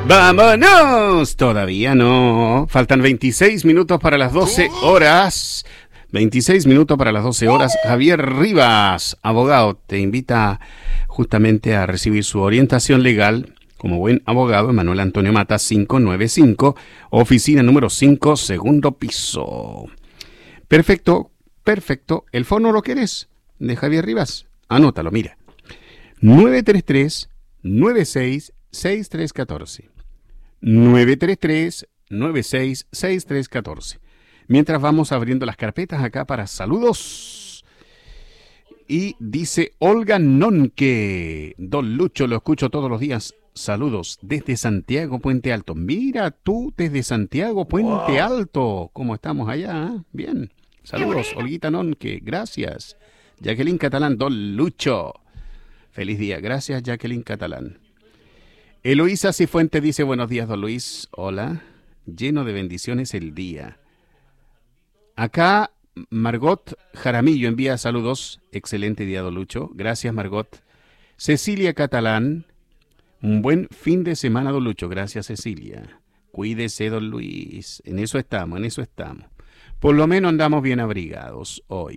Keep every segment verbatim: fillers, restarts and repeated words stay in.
¡Vámonos! Todavía no. Faltan veintiséis minutos para las doce horas. veintiséis minutos para las doce horas. Javier Rivas, abogado, te invita justamente a recibir su orientación legal como buen abogado. Manuel Antonio Mata, quinientos noventa y cinco, oficina número cinco, segundo piso. Perfecto, perfecto. ¿El fono lo quieres? De Javier Rivas. Anótalo, mira. nueve tres tres, nueve seis, seis tres uno cuatro. nueve tres tres, nueve seis, seis tres uno cuatro. Mientras vamos abriendo las carpetas acá para saludos. Y dice Olga Nonque: Don Lucho, lo escucho todos los días. Saludos desde Santiago, Puente Alto. Mira tú desde Santiago, Puente wow. Alto. ¿Cómo estamos allá? Bien. Saludos, Olguita Nonque. Gracias. Jacqueline Catalán, Don Lucho. Feliz día. Gracias, Jacqueline Catalán. Eloísa Cifuente dice: buenos días, don Luis. Hola. Lleno de bendiciones el día. Acá Margot Jaramillo envía saludos. Excelente día, don Lucho. Gracias, Margot. Cecilia Catalán: un buen fin de semana, don Lucho. Gracias, Cecilia. Cuídese, don Luis. En eso estamos, en eso estamos. Por lo menos andamos bien abrigados hoy.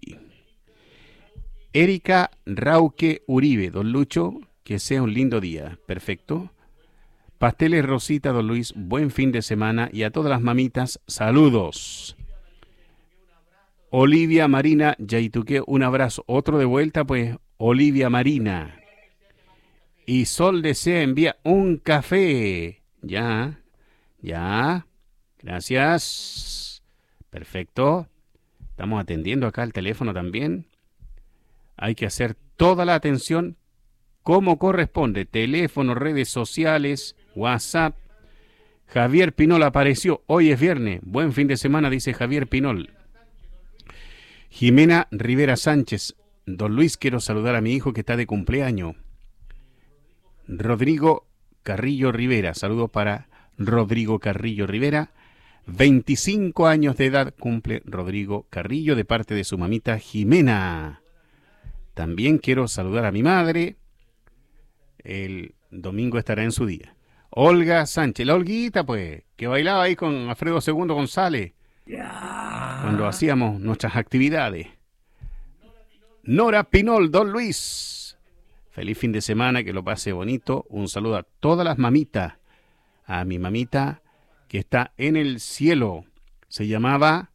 Erika Rauque Uribe: don Lucho, que sea un lindo día. Perfecto. Pasteles Rosita, don Luis, buen fin de semana. Y a todas las mamitas, saludos. Olivia Marina Yaituque, un abrazo. Otro de vuelta, pues, Olivia Marina. Y Sol Desea envía un café. Ya, ya. Gracias. Perfecto. Estamos atendiendo acá el teléfono también. Hay que hacer toda la atención como corresponde. Teléfono, redes sociales, WhatsApp. Javier Pinol apareció. Hoy es viernes. Buen fin de semana, dice Javier Pinol. Jimena Rivera Sánchez: don Luis, quiero saludar a mi hijo que está de cumpleaños. Rodrigo Carrillo Rivera. Saludos para Rodrigo Carrillo Rivera. veinticinco años de edad cumple Rodrigo Carrillo de parte de su mamita Jimena. También quiero saludar a mi madre. El domingo estará en su día. Olga Sánchez, la Olguita, pues, que bailaba ahí con Alfredo segundo González. Yeah. Cuando hacíamos nuestras actividades. Nora Pinol, don Luis. Feliz fin de semana, que lo pase bonito. Un saludo a todas las mamitas. A mi mamita que está en el cielo. Se llamaba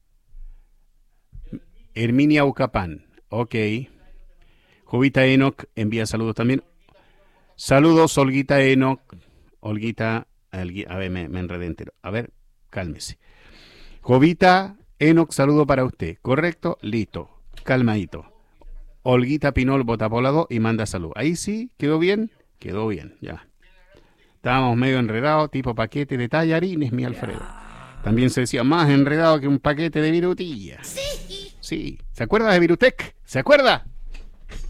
Herminia Ucapán. Ok. Jovita Enoch envía saludos también. Saludos, Olguita Enoch. Olguita, a ver, me, me enredé entero. A ver, cálmese. Jovita Enoch, saludo para usted. ¿Correcto? Listo. Calmadito. Olguita Pinol vota por la dos y manda salud. Ahí sí, ¿quedó bien? Quedó bien, ya. Estábamos medio enredados, tipo paquete de tallarines, mi Alfredo. También se decía más enredado que un paquete de virutillas. Sí. Sí. ¿Se acuerda de Virutec? ¿Se acuerda?